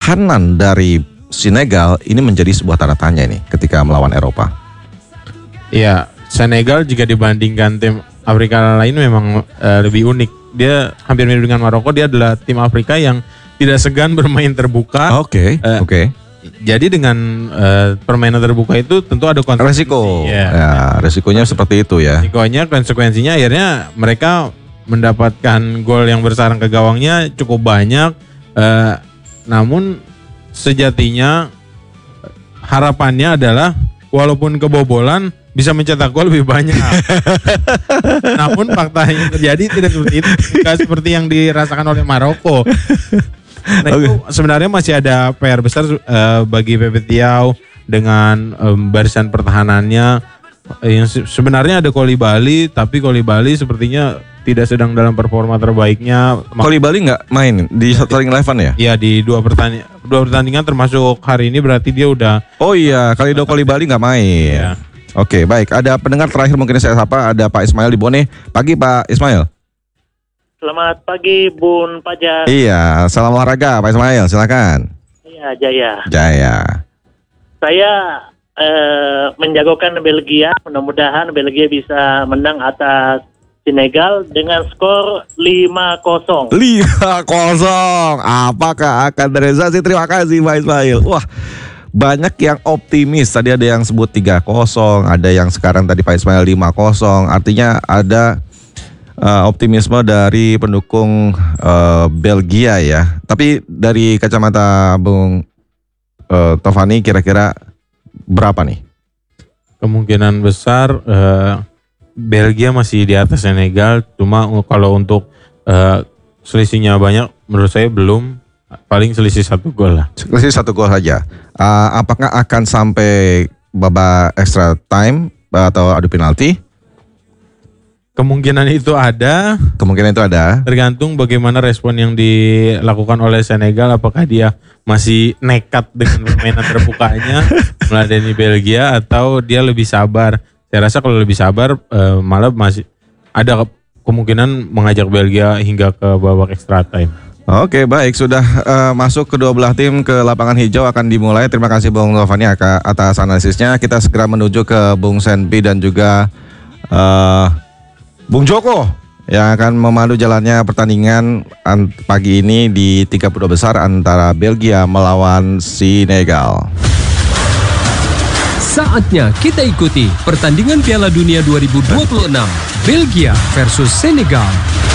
pertahanan dari Senegal ini menjadi sebuah tanda tanya ini ketika melawan Eropa. Iya, Senegal jika dibandingkan tim Afrika lain memang lebih unik. Dia hampir mirip dengan Maroko, dia adalah tim Afrika yang tidak segan bermain terbuka. Oke. Jadi dengan permainan terbuka itu tentu ada konsekuensi. Resiko. Ya, resikonya seperti itu ya. Konsekuensinya akhirnya mereka mendapatkan gol yang bersarang ke gawangnya cukup banyak. Namun sejatinya harapannya adalah walaupun kebobolan bisa mencetak gol lebih banyak. Namun fakta yang terjadi tidak seperti itu, bukan seperti yang dirasakan oleh Maroko. Nah, itu sebenarnya masih ada PR besar bagi Pepe Thiaw dengan barisan pertahanannya yang sebenarnya ada Koulibaly, tapi Koulibaly sepertinya tidak sedang dalam performa terbaiknya. Koulibaly nggak main di starting 11 ya? Iya, di dua pertandingan termasuk hari ini, berarti dia udah. Oh iya, Koulibaly nggak main. Iya. Oke, baik. Ada pendengar terakhir mungkin saya sapa, ada Pak Ismail di Bone. Pagi Pak Ismail. Selamat pagi Bun Fajar. Iya, salam olahraga Pak Ismail, silakan. Iya, Jaya. Jaya. Saya menjagokan Belgia, mudah-mudahan Belgia bisa menang atas Senegal dengan skor 5-0. 5-0. Apakah akan terrealisasi? Terima kasih Pak Ismail. Wah, banyak yang optimis. Tadi ada yang sebut 3-0, ada yang sekarang tadi Pak Ismail 5-0. Artinya ada optimisme dari pendukung Belgia ya. Tapi dari kacamata Bung Tovani kira-kira berapa nih? Kemungkinan besar Belgia masih di atas Senegal. Cuma kalau untuk selisihnya banyak, menurut saya belum. Paling selisih 1 gol lah. Selisih 1 gol saja. Apakah akan sampai babak extra time atau adu penalti? Kemungkinan itu ada. Tergantung bagaimana respon yang dilakukan oleh Senegal. Apakah dia masih nekat dengan permainan terbukanya meladeni Belgia atau dia lebih sabar. Saya rasa kalau lebih sabar malah masih ada kemungkinan mengajak Belgia hingga ke babak extra time. Oke, baik, sudah masuk kedua belah tim ke lapangan hijau akan dimulai. Terima kasih Bung Tovani atas analisisnya. Kita segera menuju ke Bung Senpi dan juga Bung Joko yang akan memandu jalannya pertandingan pagi ini di 32 besar antara Belgia melawan Senegal. Saatnya kita ikuti pertandingan Piala Dunia 2026 Belgia versus Senegal.